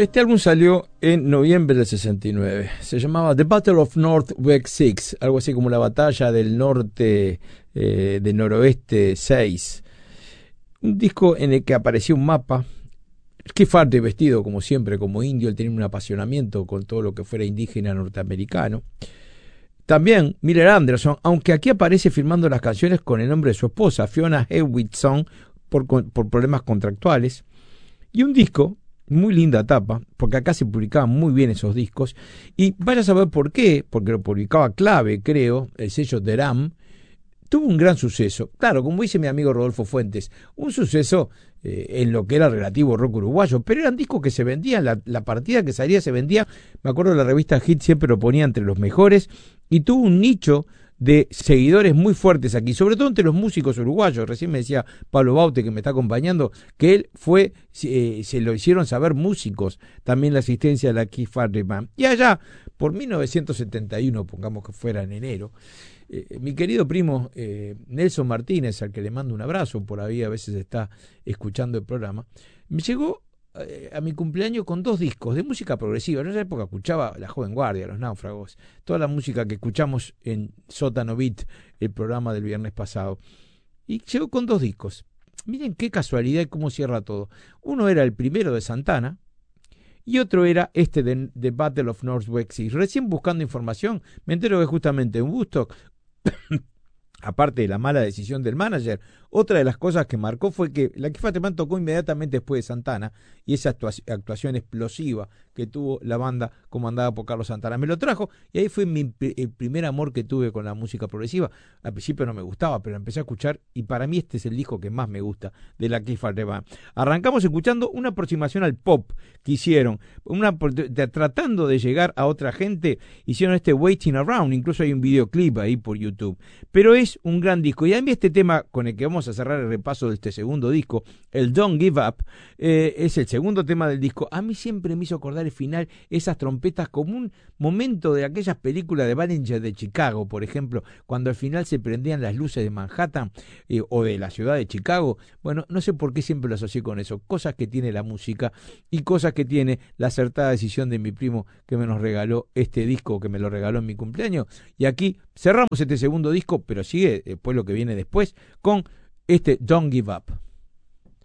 Este álbum salió en noviembre del 69. Se llamaba The Battle of North West 6, algo así como la batalla del norte del noroeste 6. Un disco en el que aparecía un mapa. Keith Arthur, vestido como siempre, como indio, él tenía un apasionamiento con todo lo que fuera indígena norteamericano. También Miller Anderson, aunque aquí aparece firmando las canciones con el nombre de su esposa, Fiona Hewitson, por problemas contractuales. Y un disco, muy linda tapa, porque acá se publicaban muy bien esos discos, y vaya a saber por qué, porque lo publicaba Clave, creo, el sello Deram. Tuvo un gran suceso, claro, como dice mi amigo Rodolfo Fuentes, un suceso en lo que era relativo rock uruguayo, pero eran discos que se vendían, la partida que salía se vendía, me acuerdo la revista Hit siempre lo ponía entre los mejores, y tuvo un nicho de seguidores muy fuertes aquí, sobre todo entre los músicos uruguayos. Recién me decía Pablo Baute, que me está acompañando, que él fue, se lo hicieron saber músicos, también la asistencia de la Keith Arthur Band. Y allá, por 1971, pongamos que fuera en enero, mi querido primo Nelson Martínez, al que le mando un abrazo, por ahí a veces está escuchando el programa, me llegó a mi cumpleaños con 2 discos de música progresiva. En esa época escuchaba La Joven Guardia, Los Náufragos, toda la música que escuchamos en Sótano Beat, el programa del viernes pasado. Y llegó con 2 discos. Miren qué casualidad y cómo cierra todo. Uno era el primero de Santana y otro era este de The Battle of North West 6. Recién buscando información me entero que justamente en Woodstock, aparte de la mala decisión del manager, otra de las cosas que marcó fue que la Keith Arthur Band tocó inmediatamente después de Santana, y esa actuación explosiva que tuvo la banda comandada por Carlos Santana me lo trajo, y ahí fue el primer amor que tuve con la música progresiva. Al principio no me gustaba, pero empecé a escuchar, y para mí este es el disco que más me gusta de la Keith Arthur Band. Arrancamos escuchando una aproximación al pop que hicieron, tratando de llegar a otra gente. Hicieron este Waiting Around, incluso hay un videoclip ahí por YouTube, pero es un gran disco. Y a mí este tema con el que vamos a cerrar el repaso de este segundo disco, el Don't Give Up, es el segundo tema del disco. A mí siempre me hizo acordar el final, esas trompetas, como un momento de aquellas películas de Ballinger de Chicago, por ejemplo, cuando al final se prendían las luces de Manhattan o de la ciudad de Chicago. Bueno, no sé por qué siempre lo asocié con eso, cosas que tiene la música y cosas que tiene la acertada decisión de mi primo que me nos regaló este disco, que me lo regaló en mi cumpleaños. Y aquí cerramos este segundo disco, pero sigue después lo que viene después con este Don't Give Up.